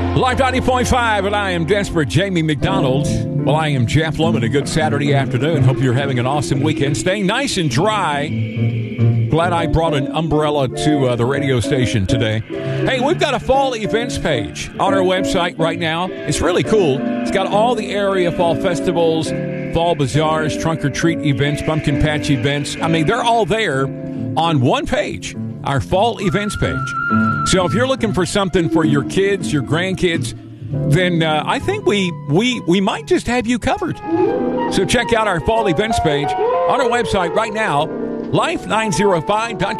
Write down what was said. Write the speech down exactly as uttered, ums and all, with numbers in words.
Live ninety point five, and I am Desperate Jamie McDonald. Well, I am Jeff Loman. A good Saturday afternoon. Hope you're having an awesome weekend. Staying nice and dry. Glad I brought an umbrella to uh, the radio station today. Hey, we've got a fall events page on our website right now. It's really cool. It's got all the area fall festivals, fall bazaars, trunk or treat events, pumpkin patch events. I mean, they're all there on one page, our fall events page. So if you're looking for something for your kids, your grandkids, then uh, I think we, we, we might just have you covered. So check out our fall events page on our website right now, life nine oh five dot